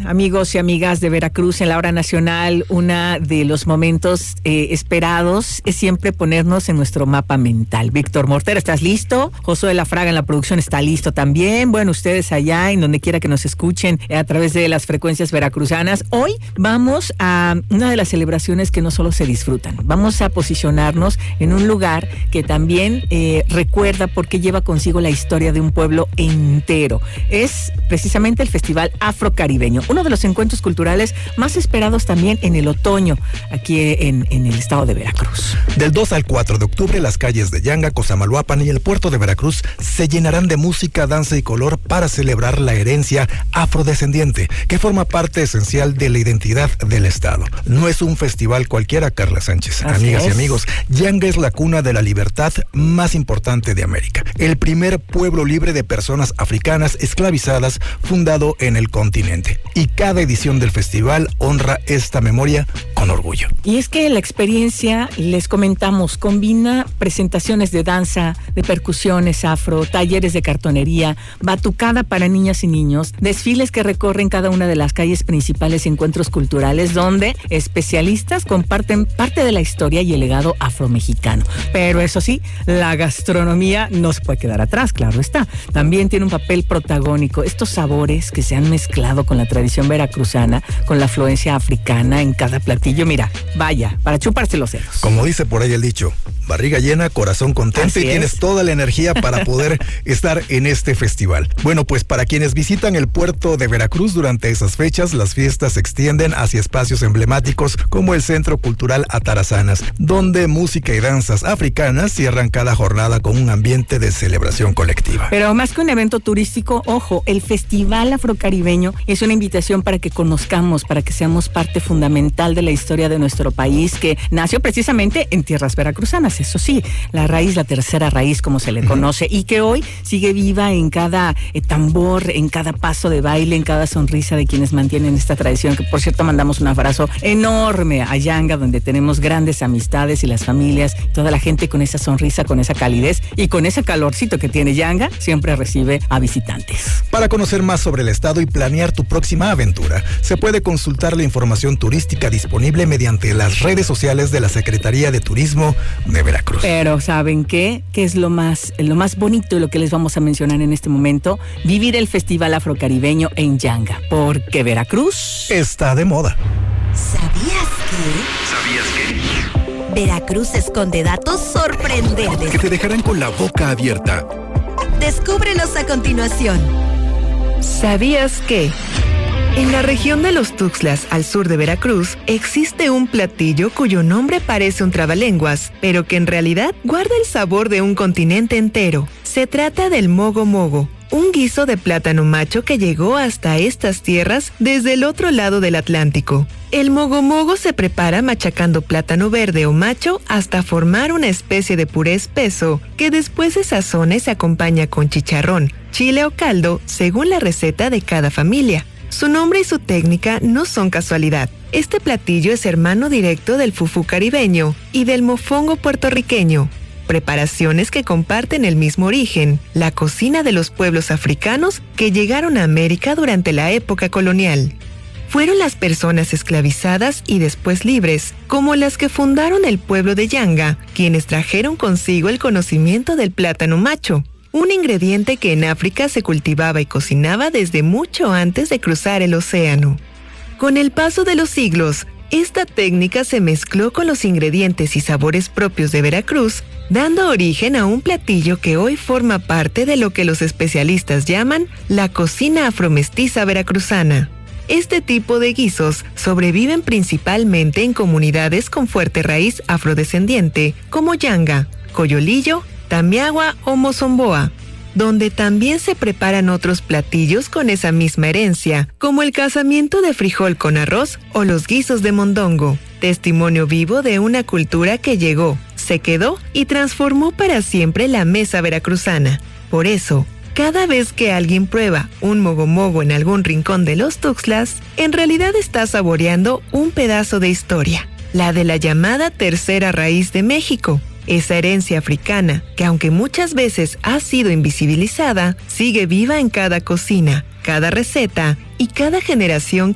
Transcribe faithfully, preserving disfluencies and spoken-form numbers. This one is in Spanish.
amigos y amigas de Veracruz, en la hora nacional, uno de los momentos eh, esperados es siempre ponernos en nuestro mapa mental. Víctor Mortera, ¿estás listo? Josué La Fraga en la producción está listo también. Bueno, ustedes allá, en donde quiera que nos escuchen a través de las frecuencias veracruzanas. Hoy vamos a una de las celebraciones que no solo se disfrutan. Vamos a posicionarnos en un lugar que también eh, recuerda porque lleva consigo la historia de un pueblo entero. Es precisamente el Festival Afrocaribeño, uno de los encuentros culturales más esperados también en el otoño, aquí en, en el estado de Veracruz. Del dos al cuatro de octubre, las calles de Yanga, Cosamaloapan y el puerto de Veracruz se llenarán de música, danza y color para celebrar la herencia afrodescendiente, que forma parte esencial de la identidad del estado. No es un festival cualquiera, Carla Sánchez. Así Amigas es. y amigos, Yanga es la cuna de la libertad más importante de América. El primer pueblo libre de personas africanas esclavizadas fundado en el continente. Y cada edición del festival honra esta memoria con orgullo. Y es que la experiencia, les comentamos, combina presentaciones de danza, de percusiones afro, talleres de cartonería, batucada para niñas y niños, desfiles que recorren cada una de las calles principales y encuentros culturales donde especialistas comparten parte de la historia y el legado afromexicano. Pero eso sí, la gastronomía no se puede quedar atrás, claro está. También tiene un papel protagónico. Estos sabores que se han mezclado con la tradición veracruzana, con la afluencia africana en cada platillo, mira, vaya, para chuparse los dedos. Como dice por ahí el dicho, barriga llena, corazón contento. Así y es. Tienes toda la energía para poder estar en este festival. Bueno, pues para quienes visitan el puerto de Veracruz durante esas fechas, las fiestas se extienden hacia espacios emblemáticos como el Centro Cultural Atarazanas, donde música y danzas africanas cierran cada jornada con un ambiente de celebración colectiva. Pero más que un evento turístico, ojo, el Festival Afrocaribeño es una invitación para que conozcamos, para que seamos parte fundamental de la historia de nuestro país, que nació precisamente en tierras veracruzanas, eso sí, la raíz, la tercera raíz, como se le conoce, y que hoy sigue viva en cada eh, tambor, en cada paso de baile, en cada sonrisa de quienes mantienen esta tradición, que por cierto mandamos un abrazo enorme a Yanga, donde tenemos grandes amistades y las familias, toda la gente con esa sonrisa, con esa calidez y con ese calorcito que tiene Yanga, siempre recibe a visitantes. Para conocer más sobre el estado y planear tu próxima aventura, se puede consultar la información turística disponible mediante las redes sociales de la Secretaría de Turismo de Veracruz. Pero ¿saben qué? ¿Qué es lo más, lo más bonito y lo que les vamos a mencionar en este momento? Vivir el Festival Afrocaribeño en Yanga, porque Veracruz está de moda. ¿Sabías que? ¿Sabías que? Veracruz esconde datos sorprendentes. Que te dejarán con la boca abierta. Descúbrelos a continuación. ¿Sabías que? En la región de los Tuxtlas, al sur de Veracruz, existe un platillo cuyo nombre parece un trabalenguas, pero que en realidad guarda el sabor de un continente entero. Se trata del mogo mogo, un guiso de plátano macho que llegó hasta estas tierras desde el otro lado del Atlántico. El mogo mogo se prepara machacando plátano verde o macho hasta formar una especie de puré espeso que después se sazona y se acompaña con chicharrón, chile o caldo según la receta de cada familia. Su nombre y su técnica no son casualidad. Este platillo es hermano directo del fufú caribeño y del mofongo puertorriqueño, preparaciones que comparten el mismo origen, la cocina de los pueblos africanos que llegaron a América durante la época colonial. Fueron las personas esclavizadas y después libres, como las que fundaron el pueblo de Yanga, quienes trajeron consigo el conocimiento del plátano macho, un ingrediente que en África se cultivaba y cocinaba desde mucho antes de cruzar el océano. Con el paso de los siglos, esta técnica se mezcló con los ingredientes y sabores propios de Veracruz, dando origen a un platillo que hoy forma parte de lo que los especialistas llaman la cocina afromestiza veracruzana. Este tipo de guisos sobreviven principalmente en comunidades con fuerte raíz afrodescendiente, como Yanga, Coyolillo, Tamiagua o Mozomboa, donde también se preparan otros platillos con esa misma herencia, como el casamiento de frijol con arroz o los guisos de mondongo, testimonio vivo de una cultura que llegó, se quedó y transformó para siempre la mesa veracruzana. Por eso, cada vez que alguien prueba un mogo mogo en algún rincón de los Tuxtlas, en realidad está saboreando un pedazo de historia, la de la llamada tercera raíz de México. Esa herencia africana, que aunque muchas veces ha sido invisibilizada, sigue viva en cada cocina, cada receta y cada generación